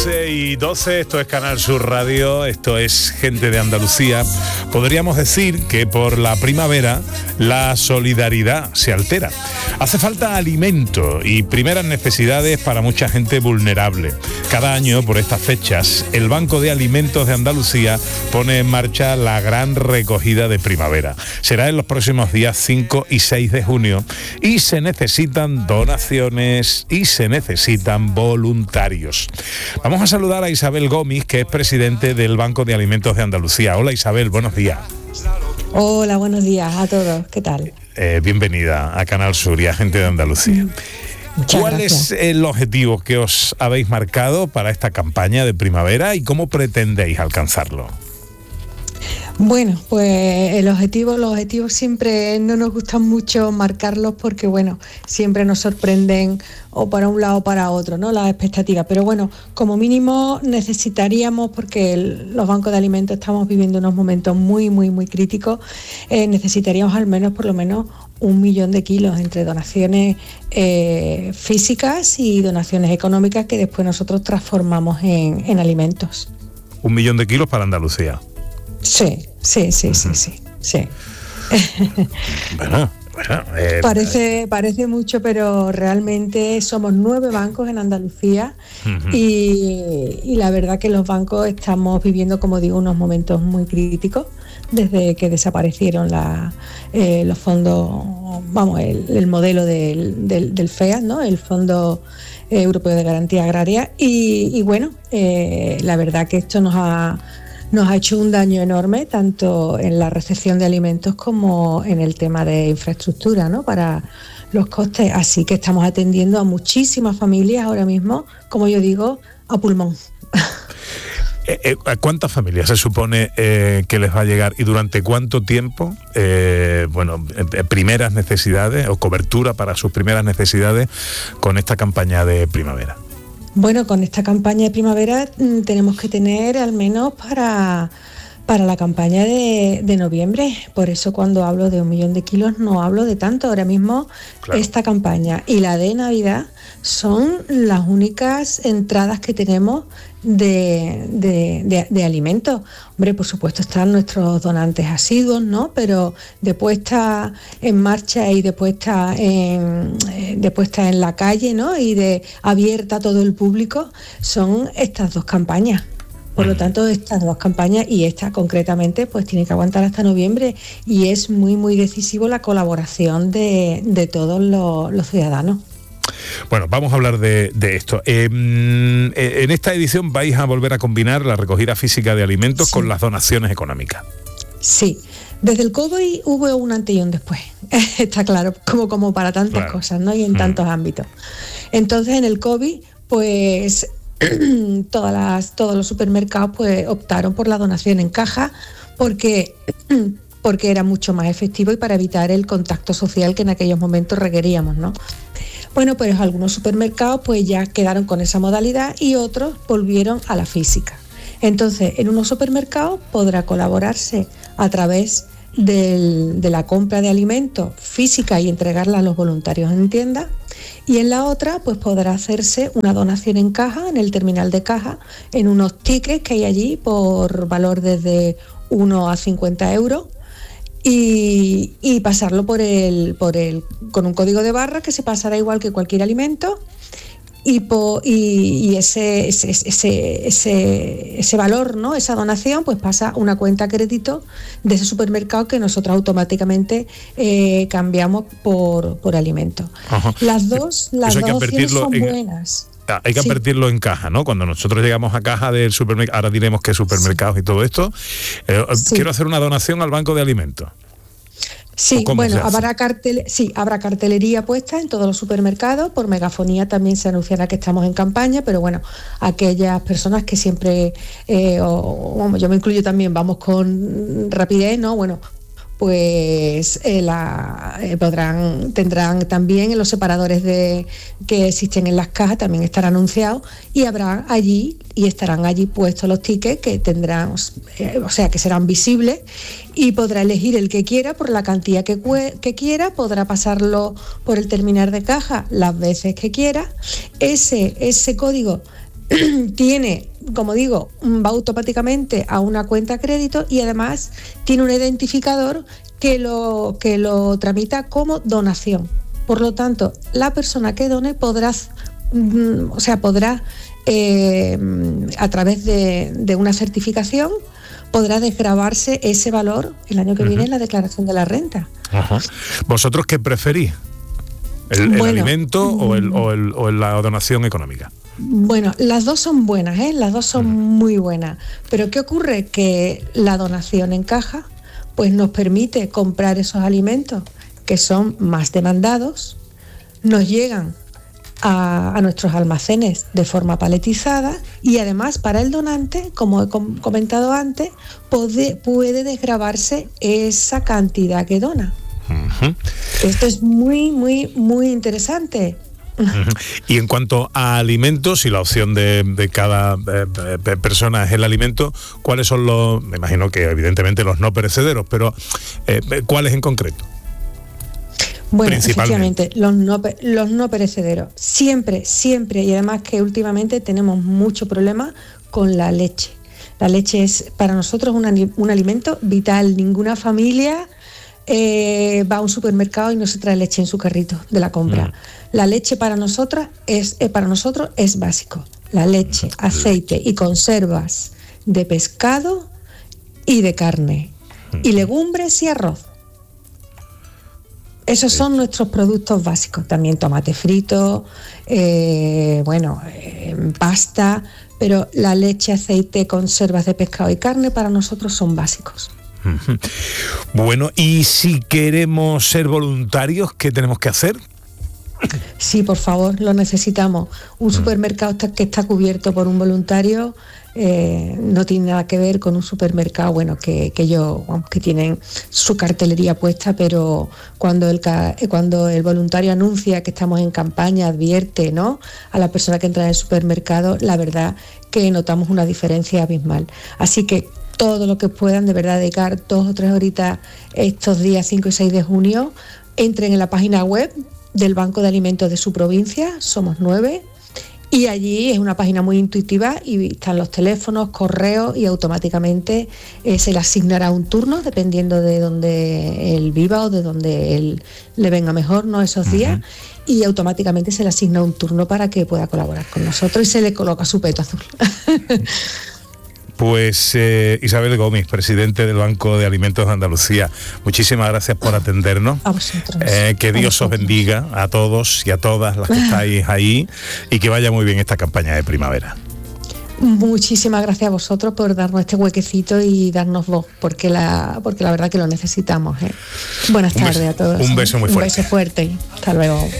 11:12, esto es Canal Sur Radio, esto es Gente de Andalucía. Podríamos decir que por la primavera la solidaridad se altera. Hace falta alimento y primeras necesidades para mucha gente vulnerable. Cada año, por estas fechas, el Banco de Alimentos de Andalucía pone en marcha la gran recogida de primavera. Será en los próximos días 5 y 6 de junio y se necesitan donaciones y se necesitan voluntarios. Vamos a saludar a Isabel Gómez, que es presidente del Banco de Alimentos de Andalucía. Hola Isabel, buenos días. Hola, buenos días a todos, ¿qué tal? Bienvenida a Canal Sur y a Gente de Andalucía. ¿Cuál es el objetivo que os habéis marcado para esta campaña de primavera y cómo pretendéis alcanzarlo? Bueno, pues los objetivos siempre no nos gustan mucho marcarlos porque, bueno, siempre nos sorprenden o para un lado o para otro, ¿no? Las expectativas. Pero bueno, como mínimo necesitaríamos, porque los bancos de alimentos estamos viviendo unos momentos muy, muy, muy críticos, necesitaríamos al menos, por lo menos, 1 millón de kilos entre donaciones físicas y donaciones económicas que después nosotros transformamos en alimentos. 1 millón de kilos para Andalucía. Sí. Bueno, parece mucho, pero realmente somos 9 bancos en Andalucía y la verdad que los bancos estamos viviendo, como digo, unos momentos muy críticos desde que desaparecieron los fondos, el modelo del FEAD, ¿no? El Fondo Europeo de Garantía Agraria y bueno, la verdad que esto nos ha hecho un daño enorme, tanto en la recepción de alimentos como en el tema de infraestructura, ¿no? Para los costes. Así que estamos atendiendo a muchísimas familias ahora mismo, como yo digo, a pulmón. ¿A cuántas familias se supone que les va a llegar y durante cuánto tiempo? Primeras necesidades o cobertura para sus primeras necesidades con esta campaña de primavera. Bueno, con esta campaña de primavera tenemos que tener al menos para la campaña de noviembre. Por eso cuando hablo de 1 millón de kilos no hablo de tanto. Ahora mismo claro. Esta campaña y la de Navidad son las únicas entradas que tenemos de alimentos. Hombre, por supuesto están nuestros donantes asiduos, ¿no? Pero de puesta en marcha y de puesta en la calle, ¿no? Y de abierta a todo el público son estas 2 campañas. Por lo tanto, estas 2 campañas y esta concretamente pues tiene que aguantar hasta noviembre y es muy, muy decisivo la colaboración de todos los ciudadanos. Bueno, vamos a hablar de esto. En esta edición vais a volver a combinar la recogida física de alimentos con las donaciones económicas. Sí, desde el COVID hubo un antes y un después, está claro, como para tantas cosas, ¿no? Y en tantos ámbitos. Entonces, en el COVID, pues todos los supermercados pues optaron por la donación en caja porque era mucho más efectivo y para evitar el contacto social que en aquellos momentos requeríamos, ¿no? Bueno, pues algunos supermercados pues ya quedaron con esa modalidad y otros volvieron a la física. Entonces, en unos supermercados podrá colaborarse a través de la compra de alimentos física y entregarla a los voluntarios en tienda, y en la otra pues podrá hacerse una donación en caja, en el terminal de caja, en unos tickets que hay allí por valor desde 1 a 50 euros y pasarlo con un código de barra que se pasará igual que cualquier alimento y ese valor, ¿no? Esa donación pues pasa a una cuenta crédito de ese supermercado que nosotros automáticamente cambiamos por alimentos. Ajá. Las dos opciones son buenas. Hay que advertirlo en caja, ¿no? Cuando nosotros llegamos a caja del supermercado, ahora diremos que supermercados y todo esto, quiero hacer una donación al banco de alimentos. Sí, bueno, habrá cartelería puesta en todos los supermercados, por megafonía también se anunciará que estamos en campaña, pero bueno, aquellas personas que siempre, yo me incluyo también, vamos con rapidez, ¿no? Bueno, pues tendrán también en los separadores que existen en las cajas, también estarán anunciados y estarán allí puestos los tickets que tendrán, que serán visibles y podrá elegir el que quiera por la cantidad que quiera, podrá pasarlo por el terminal de caja las veces que quiera. Ese código tiene, como digo, va automáticamente a una cuenta crédito y además tiene un identificador que lo tramita como donación. Por lo tanto, la persona que done podrá a través de una certificación, podrá desgravarse ese valor el año que viene en la declaración de la renta. Ajá. ¿Vosotros qué preferís? ¿El alimento o la donación económica? Bueno, las dos son buenas, las dos son muy buenas. Pero ¿qué ocurre? Que la donación en caja pues nos permite comprar esos alimentos que son más demandados, nos llegan a nuestros almacenes de forma paletizada y además para el donante, como he comentado antes, puede desgravarse esa cantidad que dona. Uh-huh. Esto es muy, muy, muy interesante. Uh-huh. Y en cuanto a alimentos y la opción de cada persona es el alimento, ¿cuáles son me imagino que evidentemente los no perecederos, pero ¿cuáles en concreto? Bueno, efectivamente, los no perecederos. Siempre, y además que últimamente tenemos mucho problema con la leche. La leche es para nosotros un alimento vital. Ninguna familia va a un supermercado y no se trae leche en su carrito de la compra. La leche para nosotros es básico. La leche, aceite y conservas de pescado y de carne. Y legumbres y arroz. Esos son nuestros productos básicos. También tomate frito, pasta, pero la leche, aceite, conservas de pescado y carne para nosotros son básicos. Bueno, y si queremos ser voluntarios, ¿qué tenemos que hacer? Sí, por favor, lo necesitamos. Un supermercado que está cubierto por un voluntario no tiene nada que ver con un supermercado, que tienen su cartelería puesta, pero cuando el voluntario anuncia que estamos en campaña, advierte, ¿no?, a la persona que entra en el supermercado, la verdad que notamos una diferencia abismal. Así que todo lo que puedan, de verdad, dedicar 2 o 3 horitas estos días 5 y 6 de junio, entren en la página web del Banco de Alimentos de su provincia, somos 9, y allí es una página muy intuitiva y están los teléfonos, correos, y automáticamente se le asignará un turno dependiendo de donde él viva o de donde él le venga mejor, ¿no?, esos días, y automáticamente se le asigna un turno para que pueda colaborar con nosotros y se le coloca su peto azul. Pues Isabel Gómez, presidente del Banco de Alimentos de Andalucía, muchísimas gracias por atendernos. A vosotros. Que Dios os bendiga a todos y a todas las que estáis ahí y que vaya muy bien esta campaña de primavera. Muchísimas gracias a vosotros por darnos este huequecito y darnos voz, porque la verdad que lo necesitamos. Buenas tardes a todos. Un beso muy fuerte. Un beso fuerte. Hasta luego.